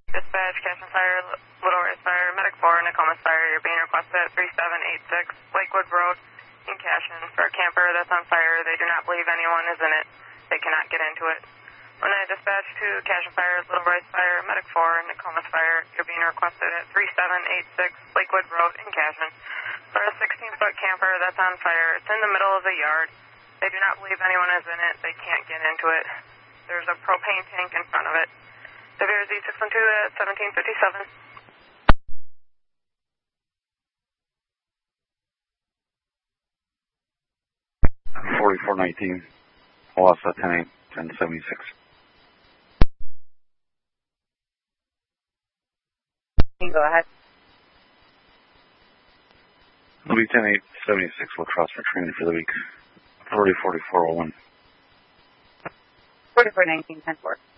Dispatch, Cash and Fire, Little Rice Fire, Medic 4, Nokomis Fire. You're being requested at 3786 Lakewood Road in Cashin for a camper that's on fire. They do not believe anyone is in it. They cannot get into it. When I dispatch to Cash and Fire, Little Rice Fire, Medic 4, Nokomis Fire, you're being requested at 3786 Lakewood Road in Cashin for a 16-foot camper that's on fire. It's in the middle of the yard. They do not believe anyone is in it. They can't get into it. There's a propane tank in front of it. Severe Z612 at 1757. 4419, Owasso 10-8, 1076. Go ahead. It'll be 10-8-76, we'll cross for training for the week. 404401. 4419, 10-4.